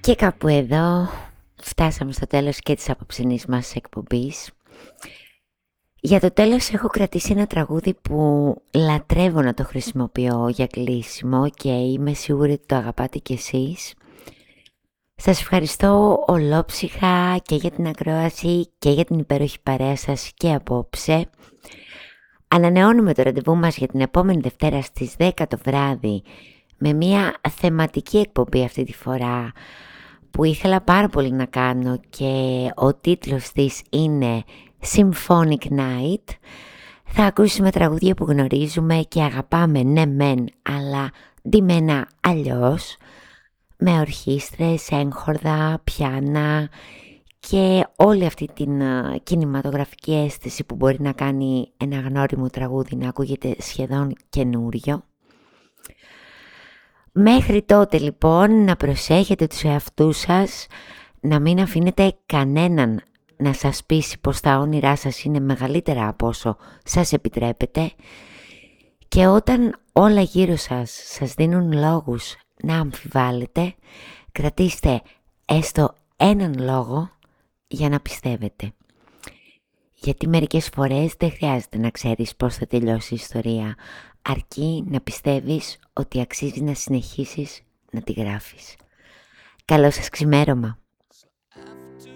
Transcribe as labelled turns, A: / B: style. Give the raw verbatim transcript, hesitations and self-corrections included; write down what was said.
A: Και κάπου εδώ φτάσαμε στο τέλος και της απόψινής μας εκπομπής. Για το τέλος έχω κρατήσει ένα τραγούδι που λατρεύω να το χρησιμοποιώ για κλείσιμο και είμαι σίγουρη ότι το αγαπάτε κι εσείς. Σας ευχαριστώ ολόψυχα και για την ακρόαση και για την υπέροχη παρέα σας και απόψε. Ανανεώνουμε το ραντεβού μας για την επόμενη Δευτέρα στις δέκα το βράδυ με μια θεματική εκπομπή αυτή τη φορά που ήθελα πάρα πολύ να κάνω και ο τίτλος της είναι Symphonic Night. Θα ακούσουμε τραγούδια που γνωρίζουμε και αγαπάμε, ναι μεν, αλλά ντυμένα αλλιώς, με ορχήστρες, έγχορδα, πιάνα και όλη αυτή την uh, κινηματογραφική αίσθηση που μπορεί να κάνει ένα γνώριμο τραγούδι να ακούγεται σχεδόν καινούριο. Μέχρι τότε λοιπόν να προσέχετε τους εαυτούς σας, να μην αφήνετε κανέναν να σας πείσει πως τα όνειρά σας είναι μεγαλύτερα από όσο σας επιτρέπετε και όταν όλα γύρω σας σας δίνουν λόγους να αμφιβάλλετε, κρατήστε έστω έναν λόγο για να πιστεύετε. Γιατί μερικές φορές δεν χρειάζεται να ξέρεις πώς θα τελειώσει η ιστορία, αρκεί να πιστεύεις ότι αξίζει να συνεχίσεις να τη γράφεις. Καλό σας ξημέρωμα!